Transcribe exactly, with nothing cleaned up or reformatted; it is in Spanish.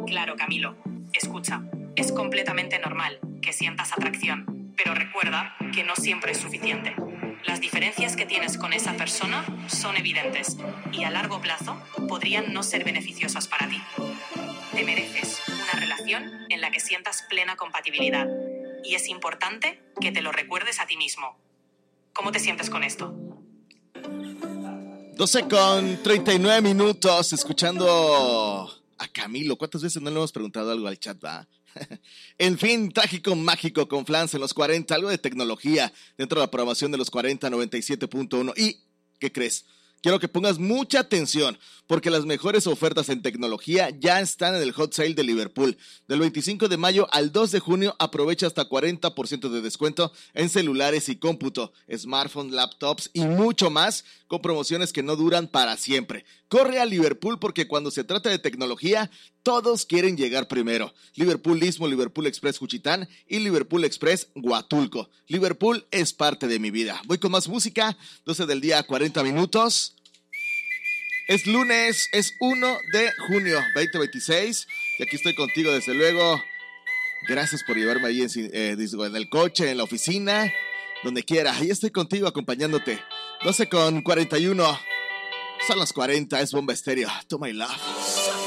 Claro, Camilo. Escucha, es completamente normal que sientas atracción, pero recuerda que no siempre es suficiente. Las diferencias que tienes con esa persona son evidentes y a largo plazo podrían no ser beneficiosas para ti. Te mereces una relación en la que sientas plena compatibilidad y es importante que te lo recuerdes a ti mismo. ¿Cómo te sientes con esto? doce con treinta y nueve minutos, escuchando a Camilo. ¿Cuántas veces no le hemos preguntado algo al chat, va? En fin, trágico, mágico, con Flans en los cuarenta, algo de tecnología dentro de la programación de los cuarenta noventa y siete punto uno. ¿Y qué crees? Quiero que pongas mucha atención porque las mejores ofertas en tecnología ya están en el Hot Sale de Liverpool. Del veinticinco de mayo al dos de junio aprovecha hasta cuarenta por ciento de descuento en celulares y cómputo, smartphones, laptops y mucho más con promociones que no duran para siempre. Corre a Liverpool porque cuando se trata de tecnología, todos quieren llegar primero. Liverpool Istmo, Liverpool Express Juchitán y Liverpool Express Huatulco. Liverpool es parte de mi vida. Voy con más música, doce del día, cuarenta minutos. Es lunes, es uno de junio veinte veintiséis y aquí estoy contigo desde luego. Gracias por llevarme ahí en, eh, en el coche, en la oficina, donde quiera. Ahí estoy contigo acompañándote. doce con cuarenta y uno. Son las cuarenta, es Bomba Estéreo. To My Love.